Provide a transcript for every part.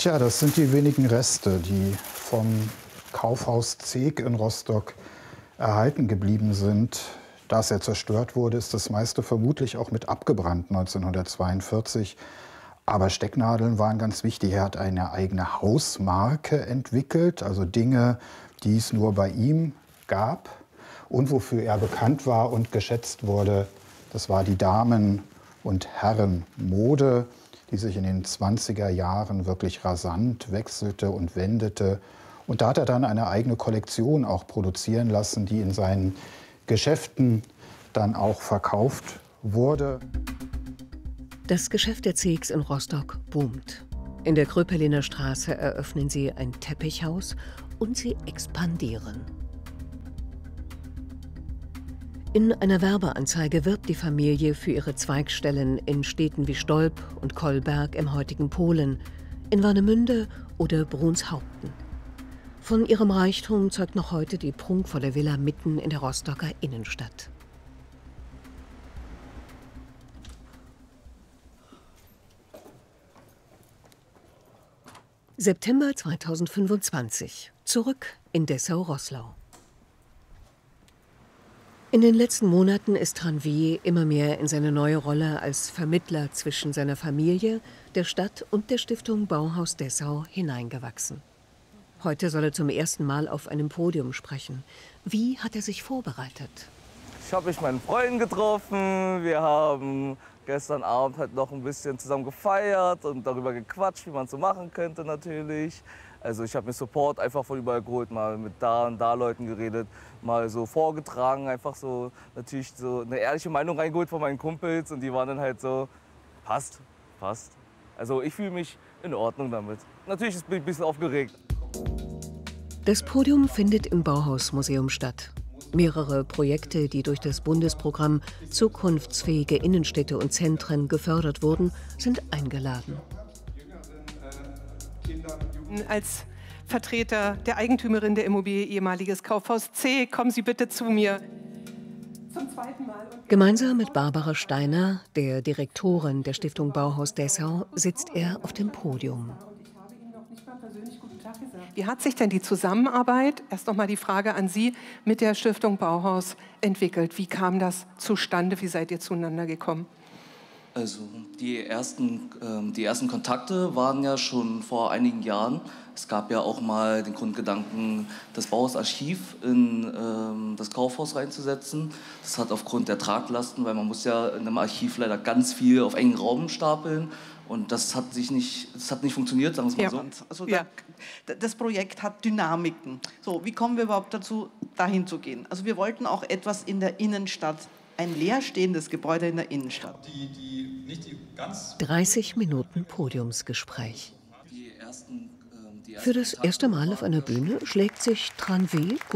Tja, das sind die wenigen Reste, die vom Kaufhaus Zeeg in Rostock erhalten geblieben sind. Da es ja zerstört wurde, ist das meiste vermutlich auch mit abgebrannt 1942. Aber Stecknadeln waren ganz wichtig. Er hat eine eigene Hausmarke entwickelt, also Dinge, die es nur bei ihm gab. Und wofür er bekannt war und geschätzt wurde, das war die Damen- und Herrenmode, die sich in den 20er Jahren wirklich rasant wechselte und wendete. Und da hat er dann eine eigene Kollektion auch produzieren lassen, die in seinen Geschäften dann auch verkauft wurde. Das Geschäft der Zeegs in Rostock boomt. In der Kröpeliner Straße eröffnen sie ein Teppichhaus und sie expandieren. In einer Werbeanzeige wirbt die Familie für ihre Zweigstellen in Städten wie Stolp und Kolberg im heutigen Polen, in Warnemünde oder Brunshaupten. Von ihrem Reichtum zeugt noch heute die prunkvolle Villa mitten in der Rostocker Innenstadt. September 2025. Zurück in Dessau-Roßlau. In den letzten Monaten ist Tranvier immer mehr in seine neue Rolle als Vermittler zwischen seiner Familie, der Stadt und der Stiftung Bauhaus Dessau hineingewachsen. Heute soll er zum ersten Mal auf einem Podium sprechen. Wie hat er sich vorbereitet? Ich habe mich mit meinen Freunden getroffen. Wir haben gestern Abend halt noch ein bisschen zusammen gefeiert und darüber gequatscht, wie man es so machen könnte natürlich. Also ich habe mir Support einfach von überall geholt, mal mit da und da Leuten geredet, mal so vorgetragen, einfach so natürlich so eine ehrliche Meinung reingeholt von meinen Kumpels und die waren dann halt so, passt, passt. Also ich fühle mich in Ordnung damit. Natürlich bin ich ein bisschen aufgeregt. Das Podium findet im Bauhausmuseum statt. Mehrere Projekte, die durch das Bundesprogramm Zukunftsfähige Innenstädte und Zentren gefördert wurden, sind eingeladen. Als Vertreter der Eigentümerin der Immobilie ehemaliges Kaufhaus C, kommen Sie bitte zu mir. Zum zweiten Mal. Gemeinsam mit Barbara Steiner, der Direktorin der Stiftung Bauhaus Dessau, sitzt er auf dem Podium. Wie hat sich denn die Zusammenarbeit, erst noch mal die Frage an Sie, mit der Stiftung Bauhaus entwickelt? Wie kam das zustande? Wie seid ihr zueinander gekommen? Also die ersten Kontakte waren ja schon vor einigen Jahren. Es gab ja auch mal den Grundgedanken, das Bauhausarchiv in das Kaufhaus reinzusetzen. Das hat aufgrund der Traglasten, weil man muss ja in einem Archiv leider ganz viel auf engen Raum stapeln. Und das hat nicht funktioniert, sagen wir es mal so. Also das Projekt hat Dynamiken. So, wie kommen wir überhaupt dazu, dahin zu gehen? Also wir wollten auch etwas in der Innenstadt, ein leerstehendes Gebäude in der Innenstadt. 30 Minuten Podiumsgespräch. Für das erste Mal auf einer Bühne schlägt sich Tranvier gut.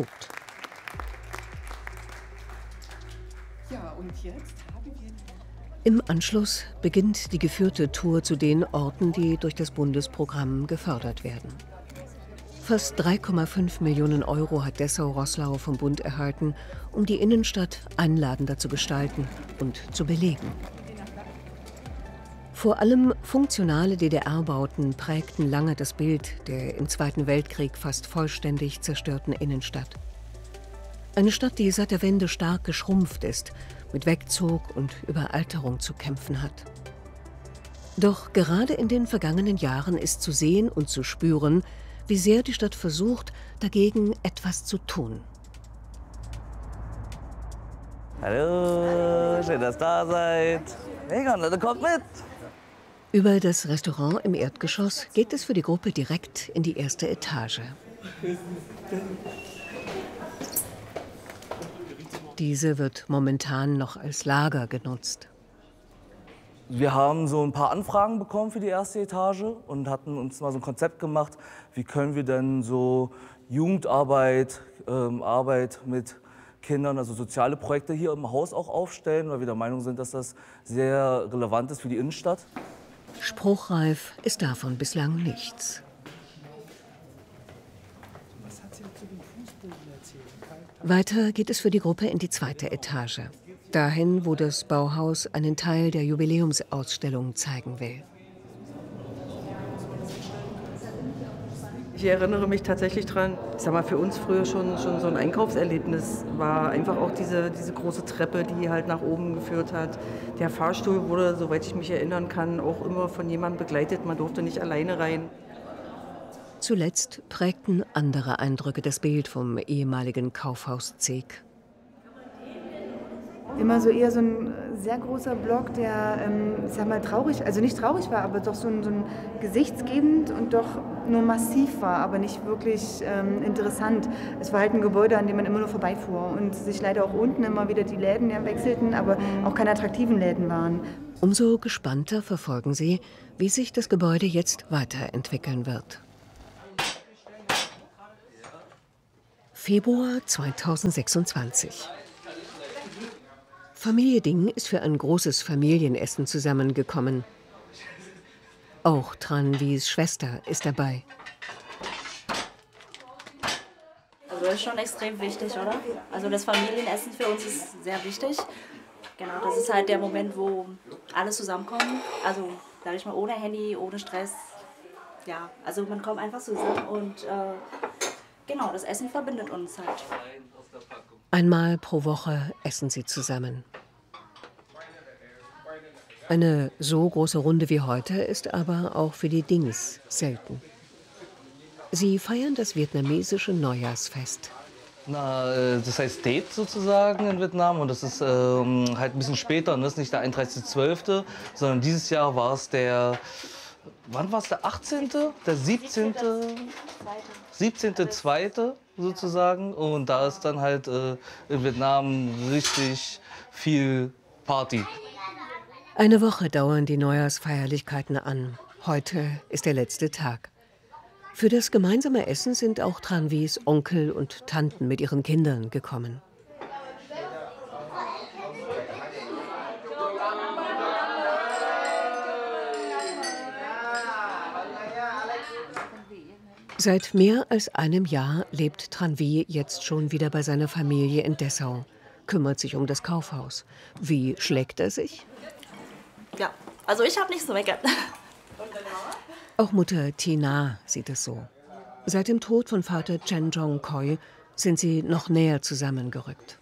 Ja, und jetzt haben wir... Im Anschluss beginnt die geführte Tour zu den Orten, die durch das Bundesprogramm gefördert werden. Fast 3,5 Millionen Euro hat Dessau-Roßlau vom Bund erhalten, um die Innenstadt einladender zu gestalten und zu beleben. Vor allem funktionale DDR-Bauten prägten lange das Bild der im Zweiten Weltkrieg fast vollständig zerstörten Innenstadt. Eine Stadt, die seit der Wende stark geschrumpft ist, mit Wegzug und Überalterung zu kämpfen hat. Doch gerade in den vergangenen Jahren ist zu sehen und zu spüren, wie sehr die Stadt versucht, dagegen etwas zu tun. Hallo, schön, dass ihr da seid. Mega, Leute, kommt mit. Über das Restaurant im Erdgeschoss geht es für die Gruppe direkt in die erste Etage. Diese wird momentan noch als Lager genutzt. Wir haben so ein paar Anfragen bekommen für die erste Etage und hatten uns mal so ein Konzept gemacht, wie können wir denn so Jugendarbeit, Arbeit mit Kindern, also soziale Projekte hier im Haus auch aufstellen, weil wir der Meinung sind, dass das sehr relevant ist für die Innenstadt. Spruchreif ist davon bislang nichts. Weiter geht es für die Gruppe in die zweite Etage. Dahin, wo das Bauhaus einen Teil der Jubiläumsausstellung zeigen will. Ich erinnere mich tatsächlich dran, ich sag mal, für uns früher schon so ein Einkaufserlebnis war einfach auch diese große Treppe, die halt nach oben geführt hat. Der Fahrstuhl wurde, soweit ich mich erinnern kann, auch immer von jemandem begleitet. Man durfte nicht alleine rein. Zuletzt prägten andere Eindrücke das Bild vom ehemaligen Kaufhaus Zeek. Immer so eher so ein sehr großer Block, der, ich sag mal, traurig, also nicht traurig war, aber doch so ein gesichtsgebend und doch nur massiv war, aber nicht wirklich interessant. Es war halt ein Gebäude, an dem man immer nur vorbeifuhr und sich leider auch unten immer wieder die Läden ja wechselten, aber auch keine attraktiven Läden waren. Umso gespannter verfolgen sie, wie sich das Gebäude jetzt weiterentwickeln wird. Februar 2026. Familie Ding ist für ein großes Familienessen zusammengekommen. Auch Tranvis Schwester ist dabei. Also das ist schon extrem wichtig, oder? Also das Familienessen für uns ist sehr wichtig. Genau, das ist halt der Moment, wo alle zusammenkommen. Also sag ich mal, ohne Handy, ohne Stress. Ja, also man kommt einfach zusammen und genau, das Essen verbindet uns halt. Einmal pro Woche essen sie zusammen. Eine so große Runde wie heute ist aber auch für die Dings selten. Sie feiern das vietnamesische Neujahrsfest. Das heißt Date sozusagen in Vietnam und das ist halt ein bisschen später. Das ist nicht der 31.12., sondern dieses Jahr war es der, wann war es, der 18., der 17., 17.2. sozusagen. Und da ist dann halt in Vietnam richtig viel Party. Eine Woche dauern die Neujahrsfeierlichkeiten an. Heute ist der letzte Tag. Für das gemeinsame Essen sind auch Tranvis Onkel und Tanten mit ihren Kindern gekommen. Seit mehr als einem Jahr lebt Tranvi jetzt schon wieder bei seiner Familie in Dessau, kümmert sich um das Kaufhaus. Wie schlägt er sich? Ja, also ich habe nichts zu meckern. Auch Mutter Tina sieht es so. Seit dem Tod von Vater Chen Jong-Koi sind sie noch näher zusammengerückt.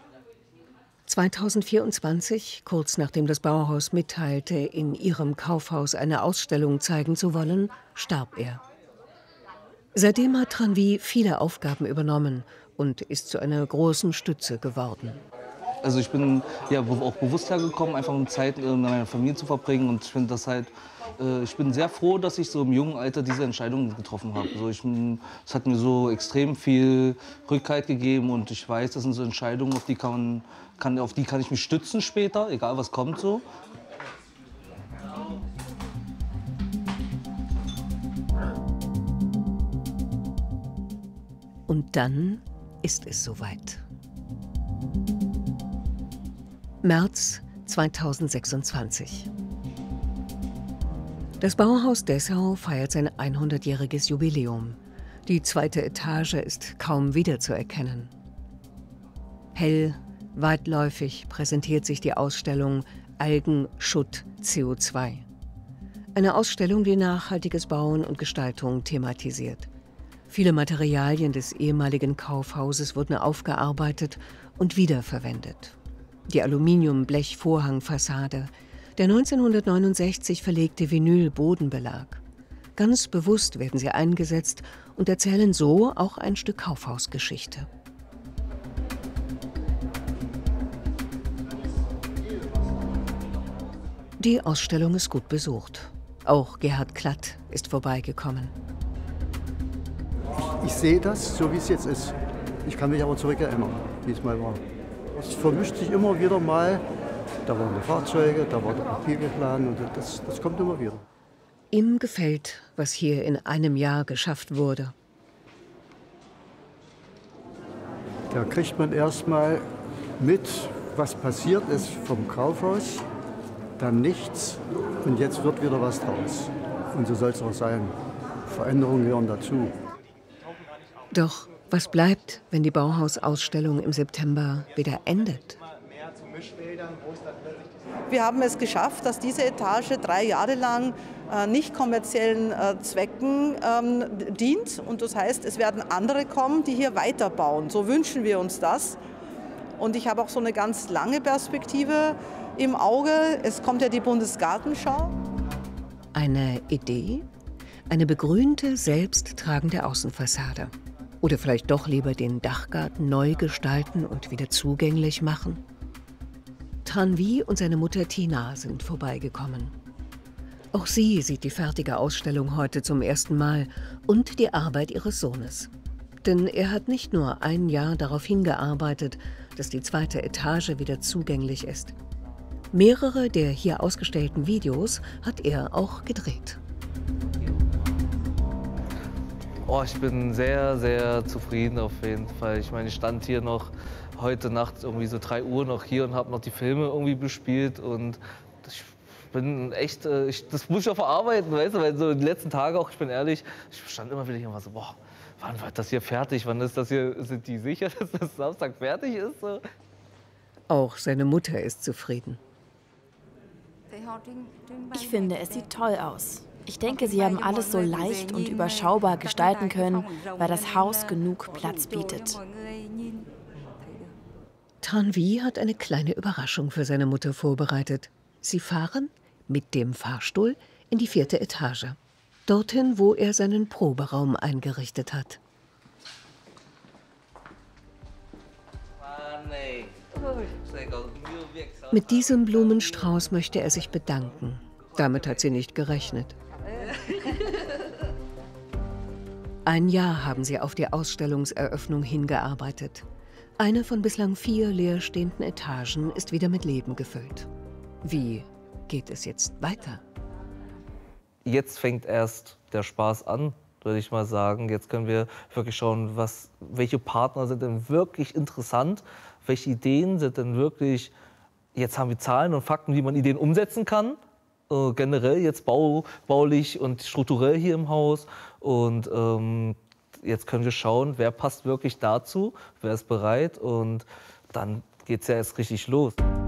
2024, kurz nachdem das Bauhaus mitteilte, in ihrem Kaufhaus eine Ausstellung zeigen zu wollen, starb er. Seitdem hat Tranvi viele Aufgaben übernommen und ist zu einer großen Stütze geworden. Also ich bin ja auch bewusst hergekommen, einfach um Zeit mit meiner Familie zu verbringen. Und ich finde das halt, ich bin sehr froh, dass ich so im jungen Alter diese Entscheidung getroffen habe. Also es hat mir so extrem viel Rückhalt gegeben und ich weiß, das sind so Entscheidungen, auf die kann ich mich stützen später, egal was kommt so. Und dann ist es soweit. März 2026. Das Bauhaus Dessau feiert sein 100-jähriges Jubiläum. Die zweite Etage ist kaum wiederzuerkennen. Hell, weitläufig präsentiert sich die Ausstellung Algen, Schutt, CO2. Eine Ausstellung, die nachhaltiges Bauen und Gestaltung thematisiert. Viele Materialien des ehemaligen Kaufhauses wurden aufgearbeitet und wiederverwendet. Die Aluminium-Blech-Vorhangfassade, der 1969 verlegte Vinyl-Bodenbelag. Ganz bewusst werden sie eingesetzt und erzählen so auch ein Stück Kaufhausgeschichte. Die Ausstellung ist gut besucht. Auch Gerhard Klatt ist vorbeigekommen. Ich sehe das, so wie es jetzt ist. Ich kann mich aber zurückerinnern, wie es mal war. Es vermischt sich immer wieder mal. Da waren die Fahrzeuge, da war der Papierplan und das kommt immer wieder. Ihm gefällt, was hier in einem Jahr geschafft wurde. Da kriegt man erstmal mit, was passiert ist vom Kaufhaus, dann nichts und jetzt wird wieder was draus. Und so soll es auch sein. Veränderungen gehören dazu. Doch was bleibt, wenn die Bauhausausstellung im September wieder endet? Wir haben es geschafft, dass diese Etage 3 Jahre lang nicht kommerziellen Zwecken dient. Und das heißt, es werden andere kommen, die hier weiterbauen. So wünschen wir uns das. Und ich habe auch so eine ganz lange Perspektive im Auge. Es kommt ja die Bundesgartenschau. Eine Idee? Eine begrünte, selbsttragende Außenfassade. Oder vielleicht doch lieber den Dachgarten neu gestalten und wieder zugänglich machen? Tanvi und seine Mutter Tina sind vorbeigekommen. Auch sie sieht die fertige Ausstellung heute zum ersten Mal und die Arbeit ihres Sohnes. Denn er hat nicht nur ein Jahr darauf hingearbeitet, dass die zweite Etage wieder zugänglich ist. Mehrere der hier ausgestellten Videos hat er auch gedreht. Oh, ich bin sehr, sehr zufrieden auf jeden Fall. Ich meine, ich stand hier noch heute Nacht irgendwie so 3 Uhr noch hier und habe noch die Filme irgendwie bespielt und ich bin echt, das muss ich auch verarbeiten, weißt du, weil so die letzten Tage auch, ich bin ehrlich, ich stand immer wieder so, boah, wann wird das hier fertig, wann ist das hier, sind die sicher, dass das Samstag fertig ist? So? Auch seine Mutter ist zufrieden. Ich finde, es sieht toll aus. Ich denke, sie haben alles so leicht und überschaubar gestalten können, weil das Haus genug Platz bietet. Tanvi hat eine kleine Überraschung für seine Mutter vorbereitet. Sie fahren mit dem Fahrstuhl in die 4. Etage. Dorthin, wo er seinen Proberaum eingerichtet hat. Mit diesem Blumenstrauß möchte er sich bedanken. Damit hat sie nicht gerechnet. Ein Jahr haben sie auf die Ausstellungseröffnung hingearbeitet. Eine von bislang 4 leerstehenden Etagen ist wieder mit Leben gefüllt. Wie geht es jetzt weiter? Jetzt fängt erst der Spaß an, würde ich mal sagen. Jetzt können wir wirklich schauen, welche Partner sind denn wirklich interessant, welche Ideen sind denn wirklich, jetzt haben wir Zahlen und Fakten, wie man Ideen umsetzen kann. Generell jetzt baulich und strukturell hier im Haus. Und jetzt können wir schauen, wer passt wirklich dazu, wer ist bereit. Und dann geht es ja erst richtig los.